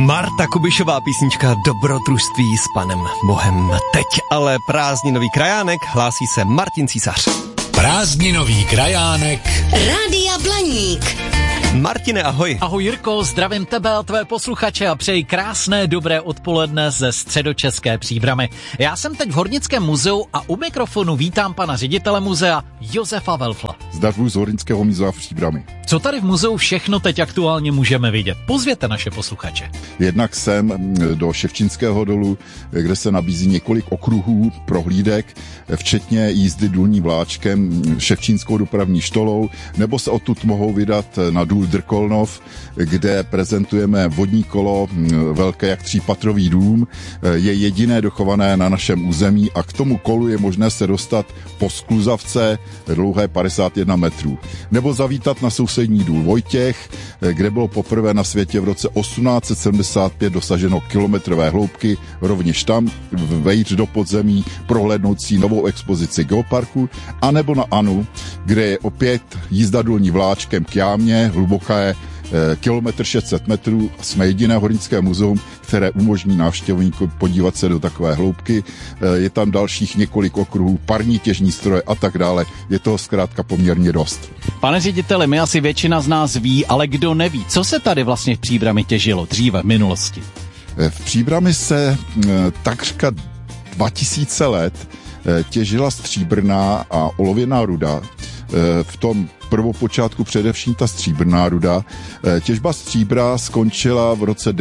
Marta Kubišová písnička Dobrodružství s panem Bohem. Teď ale prázdninový krajánek, hlásí se Martin Císař. Prázdninový krajánek Rádia Blaník. Martine, ahoj. Ahoj Jirko, zdravím tebe a tvé posluchače a přeji krásné dobré odpoledne ze středočeské Příbrami. Já jsem teď v Hornickém muzeu a u mikrofonu vítám pana ředitele muzea Josefa Welfla. Zdravuji z Hornického muzea v Příbrami. Co tady v muzeu všechno teď aktuálně můžeme vidět? Pozvěte naše posluchače. Jednak sem do Ševčínského dolu, kde se nabízí několik okruhů prohlídek, včetně jízdy důlním vláčkem, Ševčínskou dopravní štolou, nebo se odtud mohou vydat na důl Drkolnov, kde prezentujeme vodní kolo, velké jak 3patrový dům, je jediné dochované na našem území a k tomu kolu je možné se dostat po skluzavce dlouhé 51 metrů. Nebo zavítat na sousední důl Vojtěch, kde bylo poprvé na světě v roce 1875 dosaženo kilometrové hloubky, rovněž tam vejít do podzemí, prohlédnoucí novou expozici geoparku, anebo na Anu, kde je opět jízda důlní vláčkem k jámě, hluboké kilometr 600 metrů. Jsme jediné hornické muzeum, které umožní návštěvníkům podívat se do takové hloubky. Je tam dalších několik okruhů, parní těžní stroje a tak dále. Je toho zkrátka poměrně dost. Pane řediteli, my asi většina z nás ví, ale kdo neví, co se tady vlastně v Příbrami těžilo dříve v minulosti? V Příbrami se takřka 2000 let těžila stříbrná a olověná ruda. V tom prvopočátku především ta stříbrná ruda. Těžba stříbra skončila v roce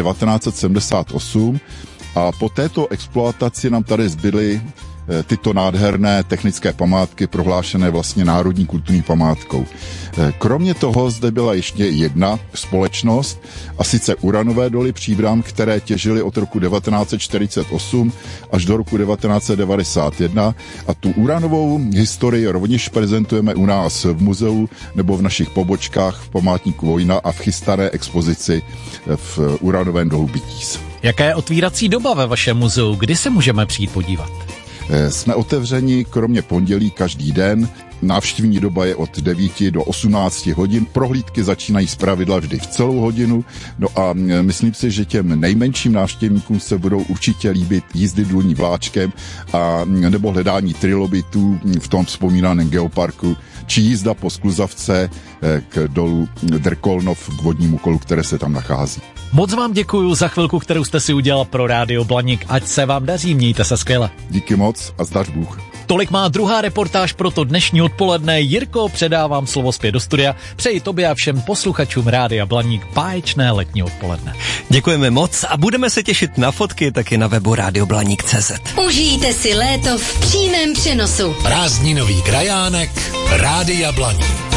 1978 a po této exploataci nám tady zbyly tyto nádherné technické památky prohlášené vlastně národní kulturní památkou. Kromě toho zde byla ještě jedna společnost, a sice uranové doly Příbram, které těžily od roku 1948 až do roku 1991 a tu uranovou historii rovněž prezentujeme u nás v muzeu nebo v našich pobočkách v památníku Vojna a v chystané expozici v uranovém dolu Bytíz. Jaká je otvírací doba ve vašem muzeu? Kdy se můžeme přijít podívat? Jsme otevřeni kromě pondělí každý den. Návštěvní doba je od 9 do 18 hodin. Prohlídky začínají zpravidla vždy v celou hodinu. No a myslím si, že těm nejmenším návštěvníkům se budou určitě líbit jízdy důlním vláčkem a nebo hledání trilobitů v tom vzpomínaném geoparku, či jízda po skluzavce k dolu Drkolnov k vodnímu kolu, které se tam nachází. Moc vám děkuju za chvilku, kterou jste si udělal pro Rádio Blaník. Ať se vám daří, mějte se skvěle. Díky moc a zdař Bůh. Tolik má druhá reportáž pro to dnešní odpoledne. Jirko, předávám slovo zpět do studia. Přeji tobě a všem posluchačům Rádia Blaník báječné letní odpoledne. Děkujeme moc a budeme se těšit na fotky taky na webu radioblaník.cz. Užijte si léto v přímém přenosu. Prázdninový krajánek Rádia Blaník.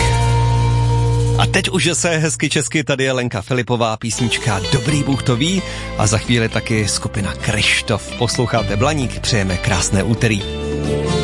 A teď už se hezky česky, tady je Lenka Filipová, písnička Dobrý Bůh to ví a za chvíli taky skupina Kryštof. Posloucháte Blaník, přejeme krásné úterý.